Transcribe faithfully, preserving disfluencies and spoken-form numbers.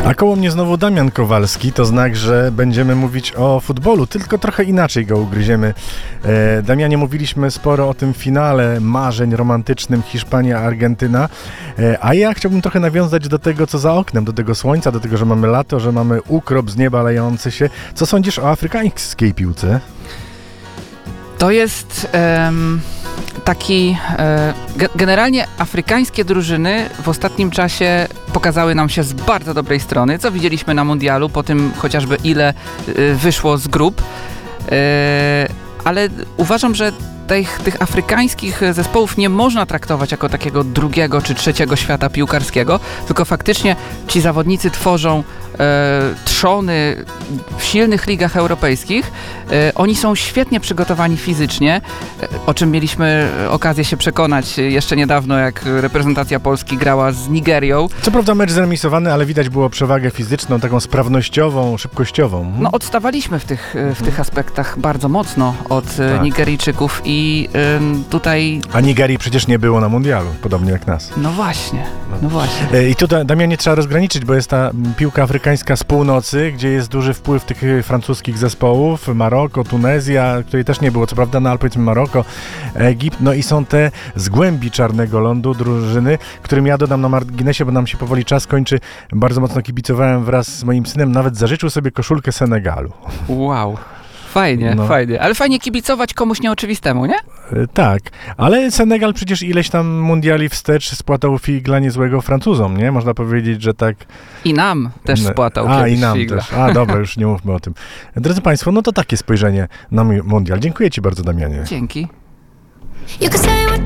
A koło mnie znowu Damian Kowalski, to znak, że będziemy mówić o futbolu, tylko trochę inaczej go ugryziemy. E, Damianie, mówiliśmy sporo o tym finale marzeń romantycznym Hiszpania-Argentyna, e, a ja chciałbym trochę nawiązać do tego, co za oknem, do tego słońca, do tego, że mamy lato, że mamy ukrop z nieba lejący się. Co sądzisz o afrykańskiej piłce? To jest um, taki... E, generalnie afrykańskie drużyny w ostatnim czasie pokazały nam się z bardzo dobrej strony, co widzieliśmy na mundialu, po tym chociażby ile e, wyszło z grup. E, ale uważam, że tych, tych afrykańskich zespołów nie można traktować jako takiego drugiego czy trzeciego świata piłkarskiego, tylko faktycznie ci zawodnicy tworzą e, trzony w silnych ligach europejskich. E, oni są świetnie przygotowani fizycznie, e, o czym mieliśmy okazję się przekonać jeszcze niedawno, jak reprezentacja Polski grała z Nigerią. Co prawda mecz zremisowany, ale widać było przewagę fizyczną, taką sprawnościową, szybkościową. No odstawaliśmy w tych, w tych aspektach bardzo mocno od Tak. Nigeryjczyków i ym, tutaj... A Nigerii przecież nie było na mundialu, podobnie jak nas. No właśnie, no właśnie. E, I tutaj, Damianie, trzeba rozgraniczyć, bo jest ta m, piłka afrykańska z północy, gdzie jest duży wpływ tych y, francuskich zespołów, Maroko, Tunezja, której też nie było, co prawda, no ale powiedzmy Maroko, Egipt, no i są te z głębi czarnego lądu drużyny, którym ja dodam na marginesie, bo nam się powoli czas kończy, bardzo mocno kibicowałem wraz z moim synem, nawet zażyczył sobie koszulkę Senegalu. Wow. Fajnie, No. fajnie. Ale fajnie kibicować komuś nieoczywistemu, nie? E, Tak, ale Senegal przecież ileś tam mundiali wstecz spłatał figla niezłego Francuzom, nie? Można powiedzieć, że tak... I nam też spłatał A, kiedyś i nam figla. też. A, dobra, już nie mówmy o tym. Drodzy Państwo, no to takie spojrzenie na mundial. Dziękuję Ci bardzo, Damianie. Dzięki. You can say what